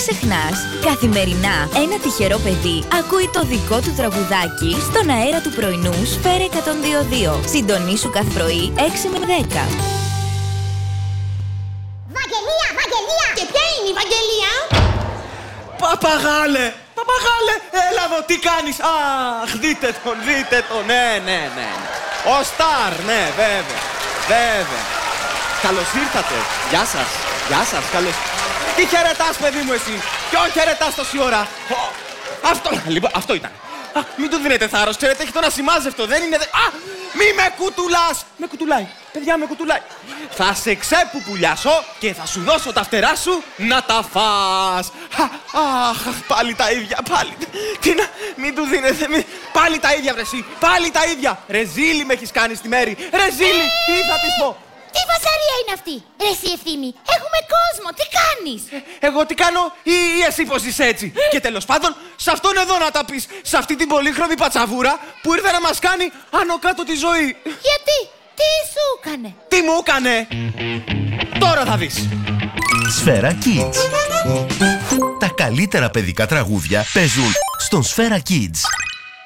ξεχνάς, καθημερινά ένα τυχερό παιδί ακούει το δικό του τραγουδάκι στον αέρα του πρωινού Σφαίρα 102.2. Συντονίσου κάθε πρωί 6 με 10. Βαγγελία! Και ποια είναι η Βαγγελία? Παπαγάλε! Έλα εδώ, τι κάνεις? Αχ, δείτε τον, ναι. Ο Σταρ, ναι, βέβαια. Καλώς ήρθατε. Γεια σας, καλώς. Τι χαιρετάς, παιδί μου, εσύ? Ποιον χαιρετάς τόση ώρα? Αυτό ήταν. Μην του δίνετε θάρρος, ξέρετε, έχει τον ασημάζευτο, δεν είναι... Μη με κουτουλάς! Με κουτουλάει, παιδιά, με κουτουλάει. Θα σε ξεπουπουλιάσω και θα σου δώσω τα φτερά σου να τα φας. Αχ, πάλι τα ίδια, πάλι. Τι να... Μην του δίνετε, πάλι τα ίδια, βρε εσύ, πάλι τα ίδια. Ρεζίλη με έχεις κάνει στη μέρη. Ρεζίλη, τι θα της πω? Τι φασαρία είναι αυτή? Ρε εσύ Ευθύμη, έχουμε κόσμο, τι κάνεις? Εγώ τι κάνω ή εσύ πως είσαι έτσι? Και τέλος πάντων, σε αυτόν εδώ να τα πεις, σε αυτή την πολύχρωμη πατσαβούρα που ήρθε να μας κάνει άνω κάτω τη ζωή. Γιατί? Τι σου έκανε? Τι μου έκανε? Τώρα θα δεις. Σφαίρα Kids. Τα καλύτερα παιδικά τραγούδια παίζουν στον Σφαίρα Kids.